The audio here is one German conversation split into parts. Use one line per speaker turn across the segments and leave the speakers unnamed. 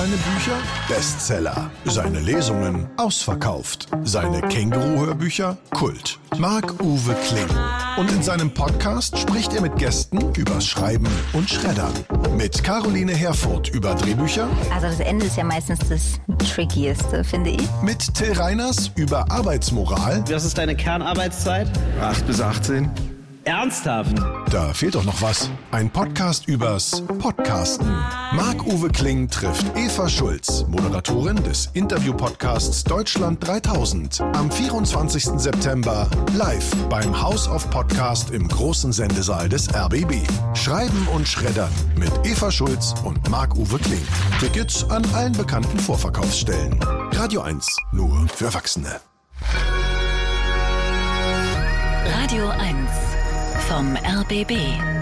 Seine Bücher Bestseller, seine Lesungen ausverkauft, seine Känguru-Hörbücher Kult. Marc-Uwe Kling. Und in seinem Podcast spricht er mit Gästen übers Schreiben und Schreddern. Mit Caroline Herfurth über Drehbücher.
Also das Ende ist ja meistens das Trickieste, finde ich.
Mit Till Reiners über Arbeitsmoral.
Was ist deine Kernarbeitszeit?
8 bis 18.
Ernsthaft?
Da fehlt doch noch was. Ein Podcast übers Podcasten. Marc-Uwe Kling trifft Eva Schulz, Moderatorin des Interview-Podcasts Deutschland 3000. Am 24. September live beim House of Podcast im großen Sendesaal des RBB. Schreiben und Schreddern mit Eva Schulz und Marc-Uwe Kling. Tickets an allen bekannten Vorverkaufsstellen. Radio 1, nur für Erwachsene.
Radio 1 vom RBB.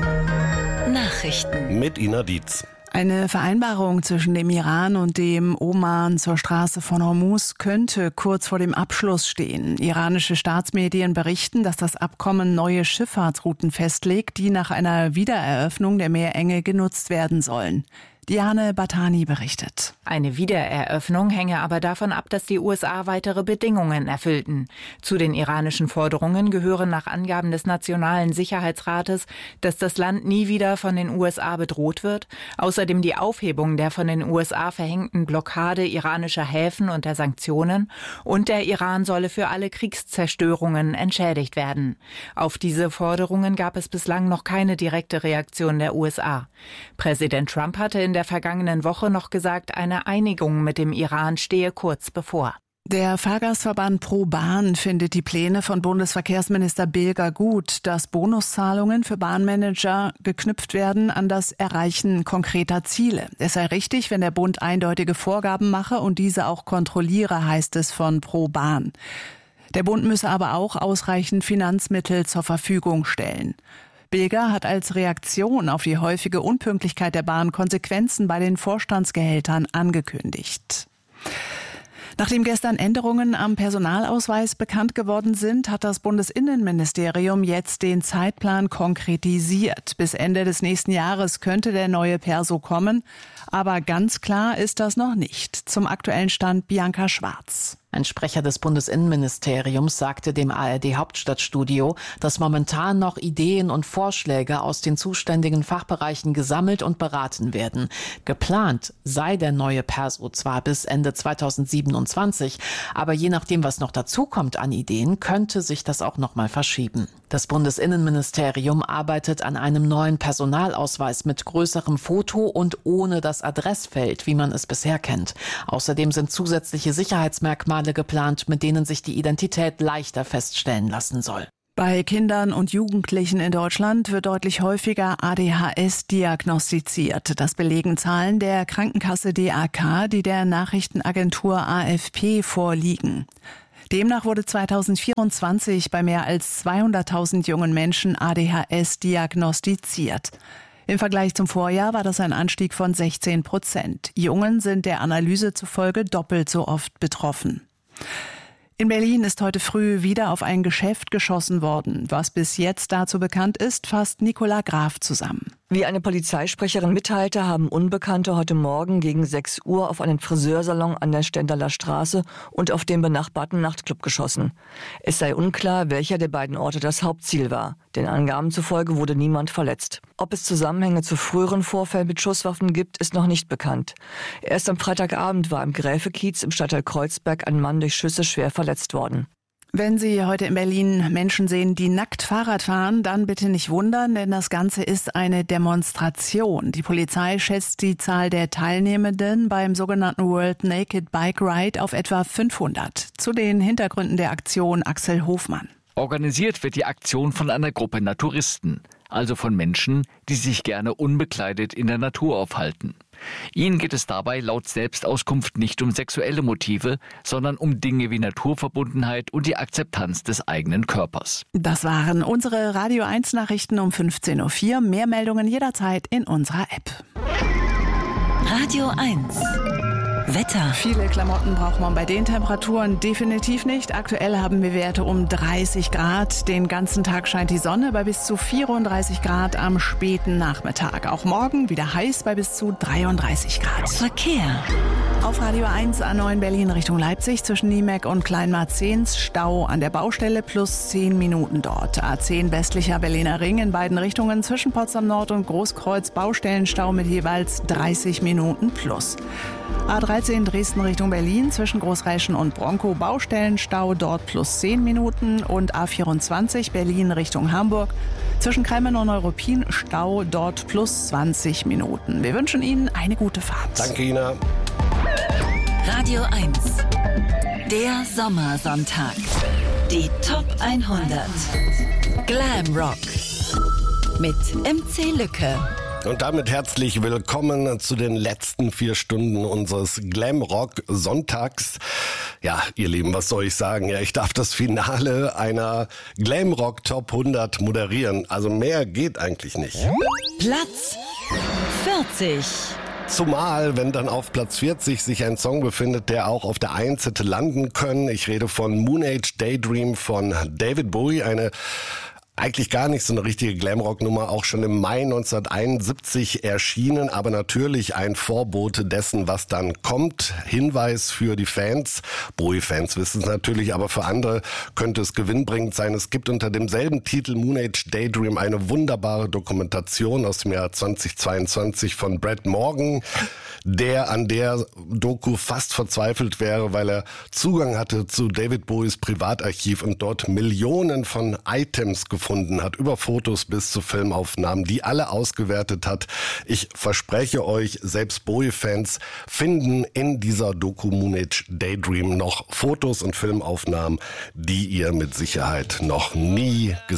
Nachrichten
mit Ina Dietz.
Eine Vereinbarung zwischen dem Iran und dem Oman zur Straße von Hormuz könnte kurz vor dem Abschluss stehen. Iranische Staatsmedien berichten, dass das Abkommen neue Schifffahrtsrouten festlegt, die nach einer Wiedereröffnung der Meerenge genutzt werden sollen. Diane Batani berichtet.
Eine Wiedereröffnung hänge aber davon ab, dass die USA weitere Bedingungen erfüllten. Zu den iranischen Forderungen gehören nach Angaben des Nationalen Sicherheitsrates, dass das Land nie wieder von den USA bedroht wird, außerdem die Aufhebung der von den USA verhängten Blockade iranischer Häfen und der Sanktionen und der Iran solle für alle Kriegszerstörungen entschädigt werden. Auf diese Forderungen gab es bislang noch keine direkte Reaktion der USA. Präsident Trump hatte in der vergangenen Woche noch gesagt, eine Einigung mit dem Iran stehe kurz bevor.
Der Fahrgastverband ProBahn findet die Pläne von Bundesverkehrsminister Bilger gut, dass Bonuszahlungen für Bahnmanager geknüpft werden an das Erreichen konkreter Ziele. Es sei richtig, wenn der Bund eindeutige Vorgaben mache und diese auch kontrolliere, heißt es von ProBahn. Der Bund müsse aber auch ausreichend Finanzmittel zur Verfügung stellen. Bilger hat als Reaktion auf die häufige Unpünktlichkeit der Bahn Konsequenzen bei den Vorstandsgehältern angekündigt. Nachdem gestern Änderungen am Personalausweis bekannt geworden sind, hat das Bundesinnenministerium jetzt den Zeitplan konkretisiert. Bis Ende des nächsten Jahres könnte der neue Perso kommen, aber ganz klar ist das noch nicht. Zum aktuellen Stand Bianca Schwarz.
Ein Sprecher des Bundesinnenministeriums sagte dem ARD-Hauptstadtstudio, dass momentan noch Ideen und Vorschläge aus den zuständigen Fachbereichen gesammelt und beraten werden. Geplant sei der neue Perso zwar bis Ende 2027, aber je nachdem, was noch dazukommt an Ideen, könnte sich das auch noch mal verschieben. Das Bundesinnenministerium arbeitet an einem neuen Personalausweis mit größerem Foto und ohne das Adressfeld, wie man es bisher kennt. Außerdem sind zusätzliche Sicherheitsmerkmale geplant, mit denen sich die Identität leichter feststellen lassen soll.
Bei Kindern und Jugendlichen in Deutschland wird deutlich häufiger ADHS diagnostiziert. Das belegen Zahlen der Krankenkasse DAK, die der Nachrichtenagentur AFP vorliegen. Demnach wurde 2024 bei mehr als 200.000 jungen Menschen ADHS diagnostiziert. Im Vergleich zum Vorjahr war das ein Anstieg von 16%. Jungen sind der Analyse zufolge doppelt so oft betroffen. In Berlin ist heute früh wieder auf ein Geschäft geschossen worden. Was bis jetzt dazu bekannt ist, fasst Nicola Graf zusammen.
Wie eine Polizeisprecherin mitteilte, haben Unbekannte heute Morgen gegen 6 Uhr auf einen Friseursalon an der Stendaler Straße und auf den benachbarten Nachtclub geschossen. Es sei unklar, welcher der beiden Orte das Hauptziel war. Den Angaben zufolge wurde niemand verletzt. Ob es Zusammenhänge zu früheren Vorfällen mit Schusswaffen gibt, ist noch nicht bekannt. Erst am Freitagabend war im Gräfekiez im Stadtteil Kreuzberg ein Mann durch Schüsse schwer verletzt worden.
Wenn Sie heute in Berlin Menschen sehen, die nackt Fahrrad fahren, dann bitte nicht wundern, denn das Ganze ist eine Demonstration. Die Polizei schätzt die Zahl der Teilnehmenden beim sogenannten World Naked Bike Ride auf etwa 500. Zu den Hintergründen der Aktion Axel Hofmann.
Organisiert wird die Aktion von einer Gruppe Naturisten, also von Menschen, die sich gerne unbekleidet in der Natur aufhalten. Ihnen geht es dabei laut Selbstauskunft nicht um sexuelle Motive, sondern um Dinge wie Naturverbundenheit und die Akzeptanz des eigenen Körpers.
Das waren unsere Radio 1 Nachrichten um 15.04 Uhr. Mehr Meldungen jederzeit in unserer App.
Radio 1 Wetter.
Viele Klamotten braucht man bei den Temperaturen definitiv nicht. Aktuell haben wir Werte um 30 Grad. Den ganzen Tag scheint die Sonne bei bis zu 34 Grad am späten Nachmittag. Auch morgen wieder heiß bei bis zu 33 Grad.
Verkehr.
Auf Radio 1 A9 Berlin Richtung Leipzig zwischen Niemek und Kleinmarzens Stau an der Baustelle plus 10 Minuten dort. A10 westlicher Berliner Ring in beiden Richtungen zwischen Potsdam Nord und Großkreuz Baustellenstau mit jeweils 30 Minuten plus. A13 Dresden Richtung Berlin zwischen Großreischen und Bronkow Baustellenstau dort plus 10 Minuten und A24 Berlin Richtung Hamburg zwischen Kremmen und Neuruppin Stau dort plus 20 Minuten. Wir wünschen Ihnen eine gute Fahrt.
Danke, Ina.
Radio 1. Der Sommersonntag. Die Top 100. Glam Rock. Mit MC Lücke.
Und damit herzlich willkommen zu den letzten 4 Stunden unseres Glamrock Sonntags. Ja, ihr Lieben, was soll ich sagen? Ja, ich darf das Finale einer Glamrock Top 100 moderieren. Also mehr geht eigentlich nicht.
Platz 40.
Zumal, wenn dann auf Platz 40 sich ein Song befindet, der auch auf der 1 hätte landen können. Ich rede von Moon Age Daydream von David Bowie, eine eigentlich gar nicht so eine richtige Glamrock-Nummer, auch schon im Mai 1971 erschienen, aber natürlich ein Vorbote dessen, was dann kommt. Hinweis für die Fans, Bowie-Fans wissen es natürlich, aber für andere könnte es gewinnbringend sein. Es gibt unter demselben Titel Moon Age Daydream eine wunderbare Dokumentation aus dem Jahr 2022 von Brad Morgan, der an der Doku fast verzweifelt wäre, weil er Zugang hatte zu David Bowies Privatarchiv und dort Millionen von Items gefunden hat, über Fotos bis zu Filmaufnahmen, die alle ausgewertet hat. Ich verspreche euch, selbst Bowie-Fans finden in dieser Doku Moon Age Daydream noch Fotos und Filmaufnahmen, die ihr mit Sicherheit noch nie gesehen habt.